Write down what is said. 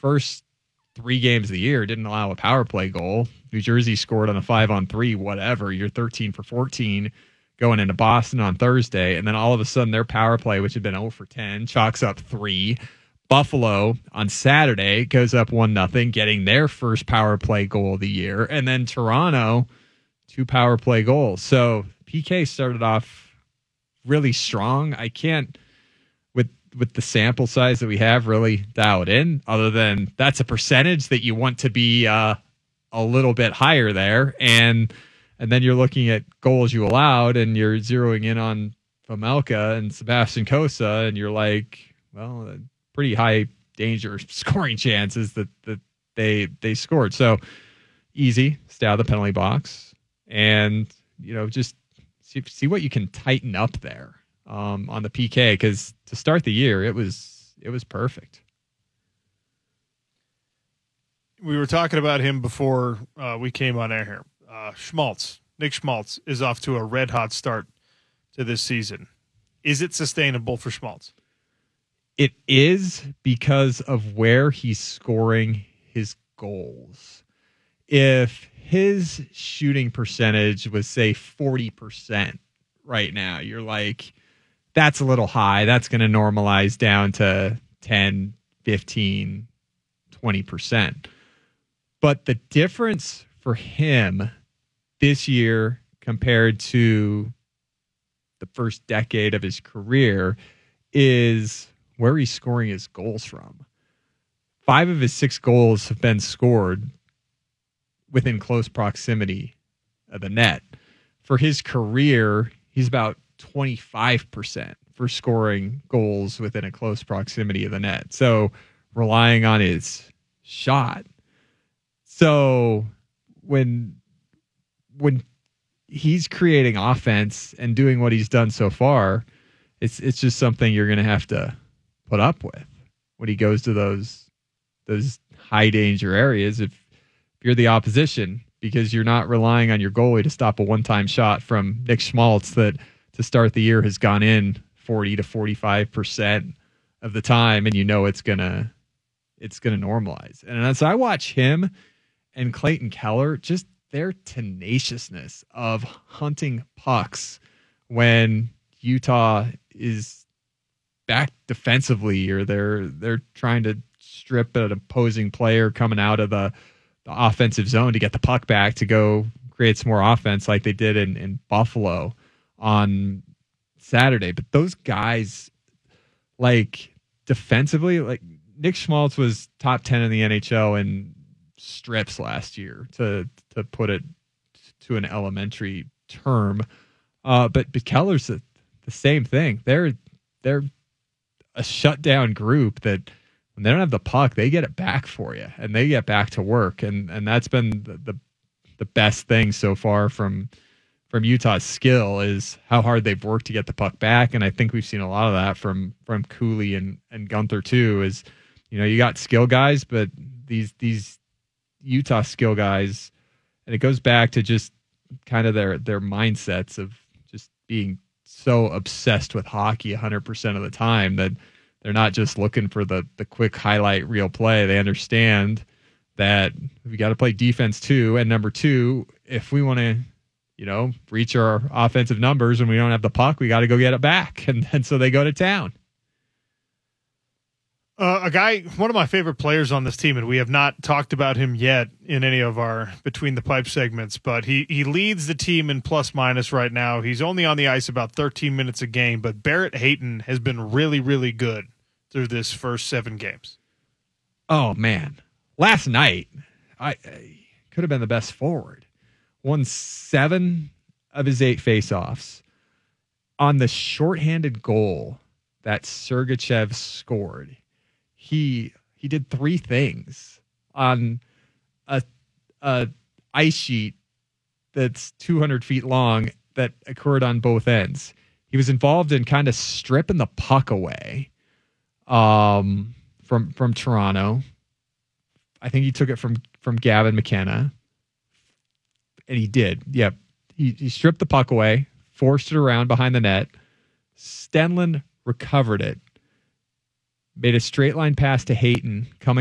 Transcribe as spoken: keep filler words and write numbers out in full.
first three games of the year didn't allow a power play goal. New Jersey scored on a five on three, whatever. You're thirteen for fourteen going into Boston on Thursday. And then all of a sudden their power play, which had been zero for ten, chalks up three. Buffalo on Saturday goes up one nothing, getting their first power play goal of the year. And then Toronto, two power play goals. So P K started off really strong. I can't, with with the sample size that we have, really dial it in, other than that's a percentage that you want to be uh, a little bit higher there. And and then you're looking at goals you allowed, and you're zeroing in on Pamelka and Sebastian Cossa, and you're like, well, pretty high danger scoring chances that, that they they scored. So easy, stay out of the penalty box, and you know, just see, see what you can tighten up there um, on the P K, because to start the year, it was it was perfect. We were talking about him before uh, we came on air here. Uh, Schmaltz, Nick Schmaltz, is off to a red hot start to this season. Is it sustainable for Schmaltz? It is, because of where he's scoring his goals. If his shooting percentage was, say, forty percent right now, you're like, that's a little high. That's going to normalize down to ten, fifteen, twenty percent. But the difference for him this year compared to the first decade of his career is where he's scoring his goals from. Five of his six goals have been scored within close proximity of the net. For his career, he's about twenty-five percent for scoring goals within a close proximity of the net. So relying on his shot. So when when he's creating offense and doing what he's done so far, it's it's just something you're going to have to put up with when he goes to those those high danger areas if, if you're the opposition, because you're not relying on your goalie to stop a one-time shot from Nick Schmaltz that to start the year has gone in forty to forty-five percent of the time, and you know it's gonna it's gonna normalize. And as I watch him and Clayton Keller, just their tenaciousness of hunting pucks when Utah is back defensively, or they're they're trying to strip an opposing player coming out of the, the offensive zone to get the puck back to go create some more offense like they did in, in Buffalo on Saturday. But those guys, like defensively, like Nick Schmaltz was top ten in the N H L in strips last year, to to put it to an elementary term. Uh, but, but Keller's the, the same thing. They're they're a shutdown group that when they don't have the puck, they get it back for you and they get back to work. And and that's been the the, the best thing so far from from Utah's skill, is how hard they've worked to get the puck back. And I think we've seen a lot of that from from Cooley and, and Gunther too, is, you know, you got skill guys, but these these Utah skill guys, and it goes back to just kind of their their mindsets of just being so obsessed with hockey one hundred percent of the time that they're not just looking for the the quick highlight reel play. They understand that we got to play defense too, and number two, if we want to, you know, reach our offensive numbers and we don't have the puck, we got to go get it back, and, and so they go to town. Uh, a guy, one of my favorite players on this team, and we have not talked about him yet in any of our Between the Pipe segments, but he, he leads the team in plus minus right now. He's only on the ice about thirteen minutes a game, but Barrett Hayton has been really, really good through this first seven games. Oh, man. Last night, I, I could have been the best forward. Won seven of his eight faceoffs. On the shorthanded goal that Sergachev scored, He he did three things on a, a ice sheet that's two hundred feet long that occurred on both ends. He was involved in kind of stripping the puck away um, from from Toronto. I think he took it from from Gavin McKenna, and he did. Yep, he he stripped the puck away, forced it around behind the net. Stenlund recovered it. Made a straight line pass to Hayton coming